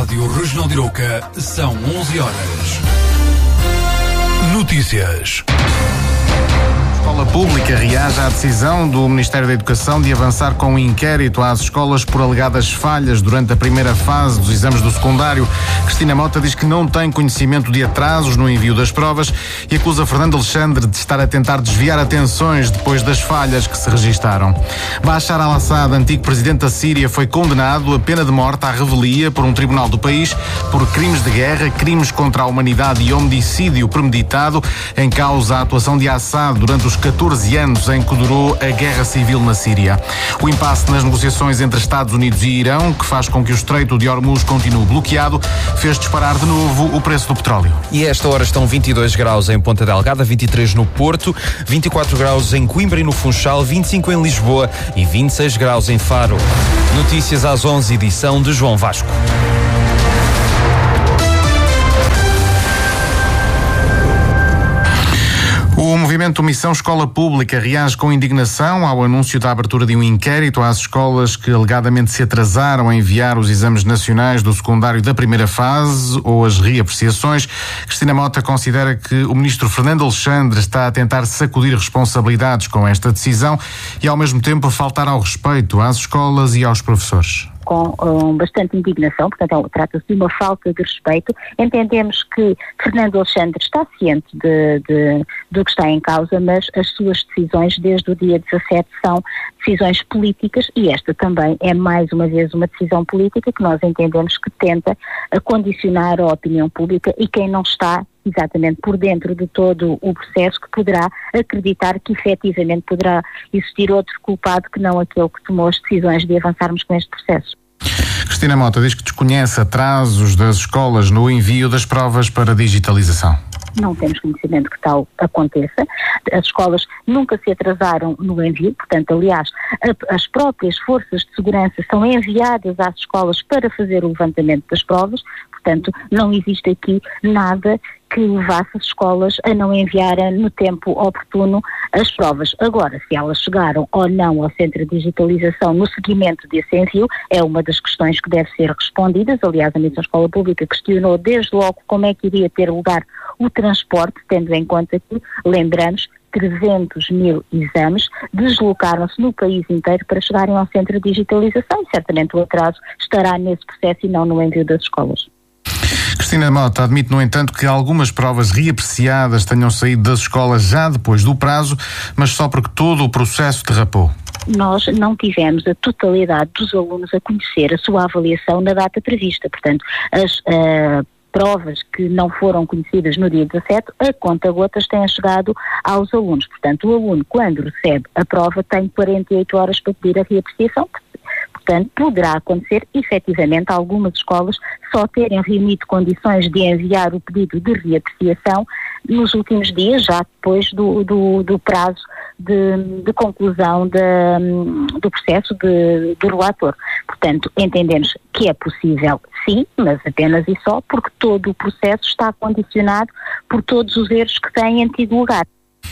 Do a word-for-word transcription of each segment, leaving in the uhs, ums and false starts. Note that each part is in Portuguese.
Rádio Regional de Arouca, são onze horas. Notícias. A Escola Pública reage à decisão do Ministério da Educação de avançar com um inquérito às escolas por alegadas falhas durante a primeira fase dos exames do secundário. Cristina Mota diz que não tem conhecimento de atrasos no envio das provas e acusa Fernando Alexandre de estar a tentar desviar atenções depois das falhas que se registaram. Bashar al-Assad, antigo presidente da Síria, foi condenado a pena de morte à revelia por um tribunal do país por crimes de guerra, crimes contra a humanidade e homicídio premeditado. Em causa a atuação de Assad durante os catorze anos em que durou a guerra civil na Síria. O impasse nas negociações entre Estados Unidos e Irão, que faz com que o Estreito de Hormuz continue bloqueado, fez disparar de novo o preço do petróleo. E a esta hora estão vinte e dois graus em Ponta Delgada, vinte e três no Porto, vinte e quatro graus em Coimbra e no Funchal, vinte e cinco em Lisboa e vinte e seis graus em Faro. Notícias às onze, edição de João Vasco. O movimento Missão Escola Pública reage com indignação ao anúncio da abertura de um inquérito às escolas que alegadamente se atrasaram a enviar os exames nacionais do secundário da primeira fase ou as reapreciações. Cristina Mota considera que o ministro Fernando Alexandre está a tentar sacudir responsabilidades com esta decisão e, ao mesmo tempo, a faltar ao respeito às escolas e aos professores. Com um, bastante indignação, portanto trata-se de uma falta de respeito. Entendemos que Fernando Alexandre está ciente de, de, do que está em causa, mas as suas decisões desde o dia dezassete são decisões políticas e esta também é mais uma vez uma decisão política que nós entendemos que tenta condicionar a opinião pública e quem não está exatamente por dentro de todo o processo que poderá acreditar que efetivamente poderá existir outro culpado que não aquele que tomou as decisões de avançarmos com este processo. Cristina Mota diz que desconhece atrasos das escolas no envio das provas para digitalização. Não temos conhecimento que tal aconteça. As escolas nunca se atrasaram no envio, portanto, aliás, a, as próprias forças de segurança são enviadas às escolas para fazer o levantamento das provas, portanto, não existe aqui nada que levasse as escolas a não enviarem no tempo oportuno as provas. Agora, se elas chegaram ou não ao Centro de Digitalização no seguimento desse envio, é uma das questões que deve ser respondidas. Aliás, a Missão Escola Pública questionou desde logo como é que iria ter lugar o transporte, tendo em conta que, lembramos, trezentos mil exames deslocaram-se no país inteiro para chegarem ao Centro de Digitalização e certamente o atraso estará nesse processo e não no envio das escolas. Cristina Mota admite, no entanto, que algumas provas reapreciadas tenham saído das escolas já depois do prazo, mas só porque todo o processo derrapou. Nós não tivemos a totalidade dos alunos a conhecer a sua avaliação na data prevista. Portanto, as uh, provas que não foram conhecidas no dia dezassete, a conta-gotas têm chegado aos alunos. Portanto, o aluno, quando recebe a prova, tem quarenta e oito horas para pedir a reapreciação. Portanto, poderá acontecer, efetivamente, algumas escolas só terem reunido condições de enviar o pedido de reapreciação nos últimos dias, já depois do, do, do prazo de, de conclusão de, do processo de, do relator. Portanto, entendemos que é possível, sim, mas apenas e só porque todo o processo está condicionado por todos os erros que têm tido lugar.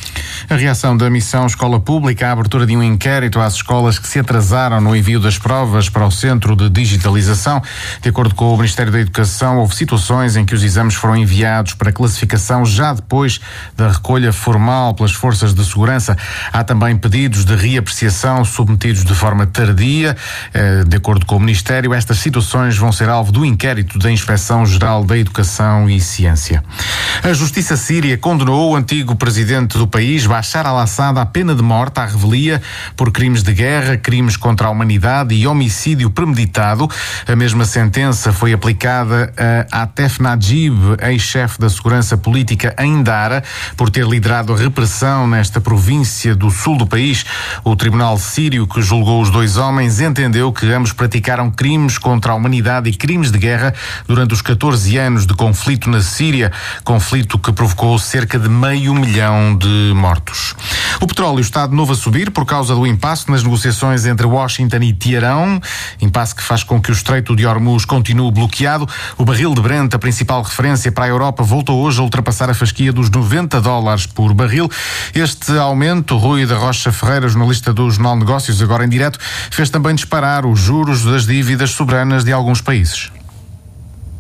A reação da Missão Escola Pública à abertura de um inquérito às escolas que se atrasaram no envio das provas para o Centro de Digitalização. De acordo com o Ministério da Educação, houve situações em que os exames foram enviados para classificação já depois da recolha formal pelas forças de segurança. Há também pedidos de reapreciação submetidos de forma tardia. De acordo com o Ministério, estas situações vão ser alvo do inquérito da Inspeção-Geral da Educação e Ciência. A Justiça Síria condenou o antigo presidente do país, Bashar al-Assad, à pena de morte à revelia por crimes de guerra, crimes contra a humanidade e homicídio premeditado. A mesma sentença foi aplicada a Atef Najib, ex-chefe da segurança política em Dara, por ter liderado a repressão nesta província do sul do país. O tribunal sírio que julgou os dois homens entendeu que ambos praticaram crimes contra a humanidade e crimes de guerra durante os catorze anos de conflito na Síria, conflito que provocou cerca de meio milhão de mortos. O petróleo está de novo a subir por causa do impasse nas negociações entre Washington e Teherão, impasse que faz com que o Estreito de Hormuz continue bloqueado. O barril de Brent, a principal referência para a Europa, voltou hoje a ultrapassar a fasquia dos noventa dólares por barril. Este aumento, Rui da Rocha Ferreira, jornalista do Jornal Negócios, agora em direto, fez também disparar os juros das dívidas soberanas de alguns países.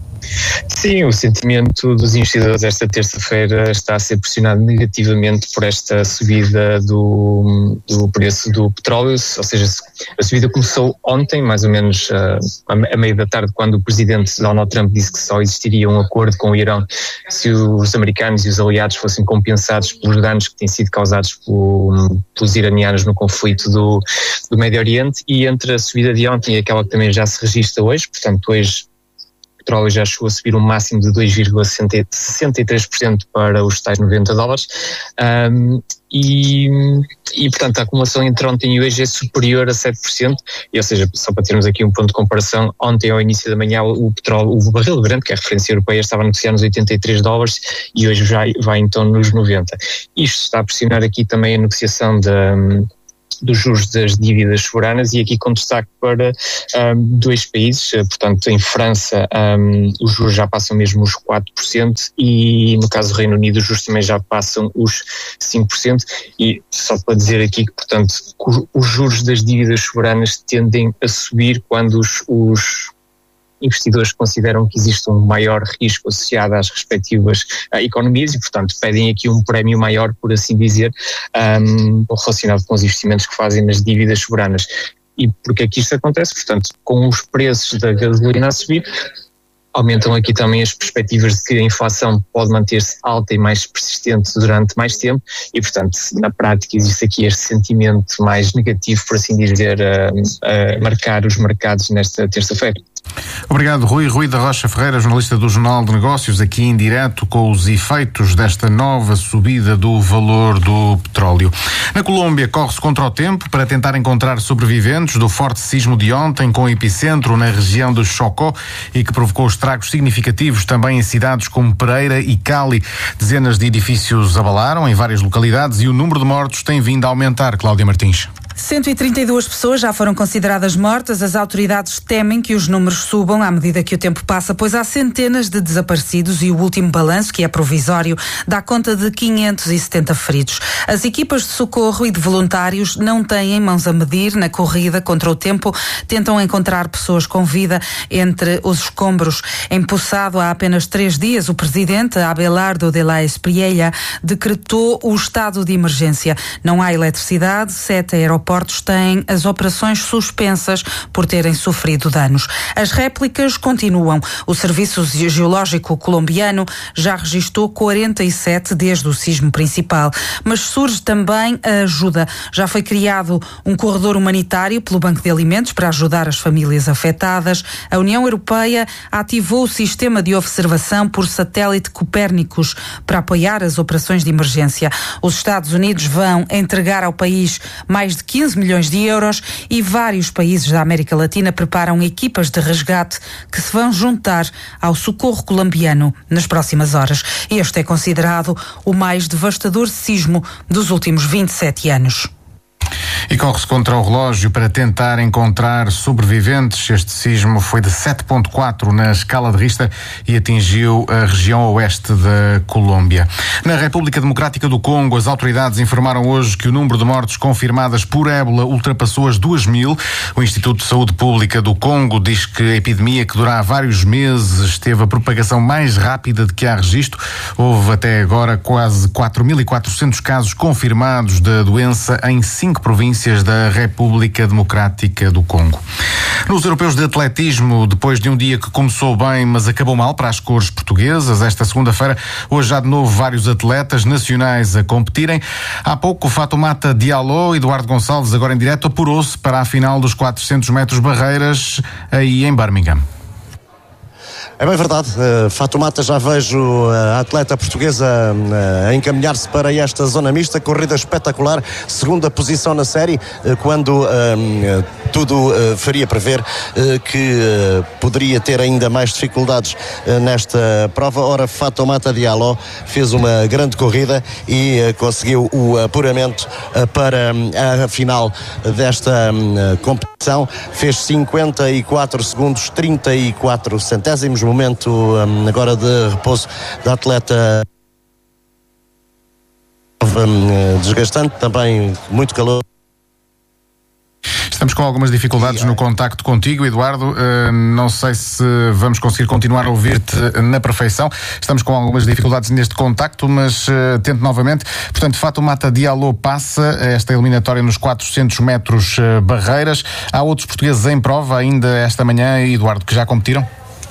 Sim, o sentimento dos investidores esta terça-feira está a ser pressionado negativamente por esta subida do, do preço do petróleo, ou seja, a subida começou ontem, mais ou menos uh, a meio da tarde, quando o presidente Donald Trump disse que só existiria um acordo com o Irão se os americanos e os aliados fossem compensados pelos danos que têm sido causados por, pelos iranianos no conflito do, do Médio Oriente, e entre a subida de ontem e aquela que também já se registra hoje, portanto hoje o petróleo já chegou a subir um máximo de dois vírgula sessenta e três por cento para os tais noventa dólares, um, e, e portanto a acumulação entre ontem e hoje é superior a sete por cento, e, ou seja, só para termos aqui um ponto de comparação, ontem ao início da manhã o petróleo, o barril de Brent, que é a referência europeia, estava a negociar nos oitenta e três dólares e hoje já vai então nos noventa. Isto está a pressionar aqui também a negociação da dos juros das dívidas soberanas, e aqui com destaque para um, dois países, portanto em França um, os juros já passam mesmo os quatro por cento e no caso do Reino Unido os juros também já passam os cinco por cento, e só para dizer aqui que portanto os juros das dívidas soberanas tendem a subir quando os, os investidores consideram que existe um maior risco associado às respectivas uh, economias e, portanto, pedem aqui um prémio maior, por assim dizer, um, relacionado com os investimentos que fazem nas dívidas soberanas. E porque é que isto acontece? Portanto, com os preços da gasolina a subir, aumentam aqui também as perspectivas de que a inflação pode manter-se alta e mais persistente durante mais tempo e, portanto, na prática existe aqui este sentimento mais negativo, por assim dizer, a, a marcar os mercados nesta terça-feira. Obrigado, Rui. Rui da Rocha Ferreira, jornalista do Jornal de Negócios, aqui em direto com os efeitos desta nova subida do valor do petróleo. Na Colômbia, corre-se contra o tempo para tentar encontrar sobreviventes do forte sismo de ontem, com epicentro na região do Chocó e que provocou estragos significativos também em cidades como Pereira e Cali. Dezenas de edifícios abalaram em várias localidades e o número de mortos tem vindo a aumentar. Cláudia Martins. cento e trinta e duas pessoas já foram consideradas mortas. As autoridades temem que os números subam à medida que o tempo passa, pois há centenas de desaparecidos e o último balanço, que é provisório, dá conta de quinhentos e setenta feridos. As equipas de socorro e de voluntários não têm mãos a medir na corrida contra o tempo. Tentam encontrar pessoas com vida entre os escombros. Empossado há apenas três dias, o presidente Abelardo de la Espriella decretou o estado de emergência. Não há eletricidade, sete aeroportos portos têm as operações suspensas por terem sofrido danos. As réplicas continuam. O Serviço Geológico Colombiano já registou quarenta e sete desde o sismo principal. Mas surge também a ajuda. Já foi criado um corredor humanitário pelo Banco de Alimentos para ajudar as famílias afetadas. A União Europeia ativou o sistema de observação por satélite Copérnicos para apoiar as operações de emergência. Os Estados Unidos vão entregar ao país mais de quinze milhões de euros e vários países da América Latina preparam equipas de resgate que se vão juntar ao socorro colombiano nas próximas horas. Este é considerado o mais devastador sismo dos últimos vinte e sete anos. E corre-se contra o relógio para tentar encontrar sobreviventes. Este sismo foi de sete ponto quatro na escala de Richter e atingiu a região oeste da Colômbia. Na República Democrática do Congo, as autoridades informaram hoje que o número de mortes confirmadas por ébola ultrapassou as duas mil. O Instituto de Saúde Pública do Congo diz que a epidemia, que dura há vários meses, teve a propagação mais rápida de que há registro. Houve até agora quase quatro mil e quatrocentos casos confirmados da doença em cinco províncias da República Democrática do Congo. Nos europeus de atletismo, depois de um dia que começou bem, mas acabou mal para as cores portuguesas, esta segunda-feira, hoje há de novo vários atletas nacionais a competirem. Há pouco, o Fatoumata Diallo, Eduardo Gonçalves, agora em direto, apurou-se para a final dos quatrocentos metros barreiras aí em Birmingham. É bem verdade, uh, Fatoumata, já vejo a atleta portuguesa uh, a encaminhar-se para esta zona mista, corrida espetacular, segunda posição na série, uh, quando uh, tudo uh, faria prever uh, que uh, poderia ter ainda mais dificuldades uh, nesta prova. Ora, Fatoumata Diallo fez uma grande corrida e uh, conseguiu o apuramento uh, para uh, a final desta uh, competição, fez cinquenta e quatro segundos, trinta e quatro centésimos, momento um, agora de repouso da atleta, um, desgastante, também muito calor. Estamos com algumas dificuldades no contacto contigo, Eduardo. Uh, não sei se vamos conseguir continuar a ouvir-te na perfeição. Estamos com algumas dificuldades neste contacto, mas uh, tento novamente. Portanto, Fatoumata Diallo passa esta eliminatória nos quatrocentos metros uh, barreiras. Há outros portugueses em prova ainda esta manhã, Eduardo, que já competiram?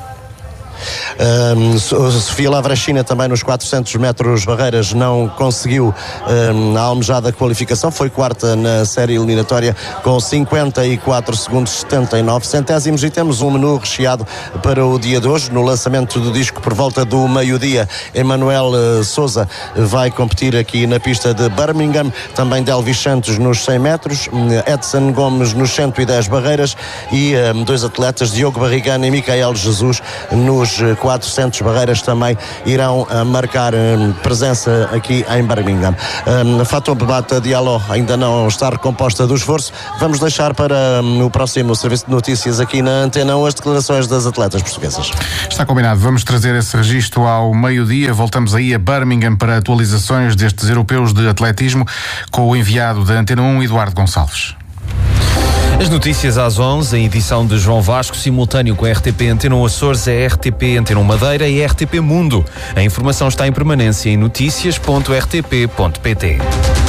Um, Sofia Lavrachina também nos quatrocentos metros barreiras não conseguiu um, a almejada qualificação, foi quarta na série eliminatória com cinquenta e quatro segundos setenta e nove centésimos, e temos um menu recheado para o dia de hoje. No lançamento do disco por volta do meio-dia, Emanuel uh, Sousa vai competir aqui na pista de Birmingham, também Delvis Santos nos cem metros, Edson Gomes nos cento e dez barreiras e um, dois atletas, Diogo Barrigano e Micael Jesus, nos quatrocentos barreiras também irão uh, marcar um, presença aqui em Birmingham. Um, Fatoumata Diallo ainda não está recomposta do esforço. Vamos deixar para um, o próximo serviço de notícias aqui na Antena as declarações das atletas portuguesas. Está combinado. Vamos trazer esse registro ao meio-dia. Voltamos aí a Birmingham para atualizações destes europeus de atletismo com o enviado da Antena um, Eduardo Gonçalves. As notícias às onze, a edição de João Vasco, simultâneo com a R T P Antena um Açores, a R T P Antena um Madeira e a R T P Mundo. A informação está em permanência em notícias ponto r t p ponto p t.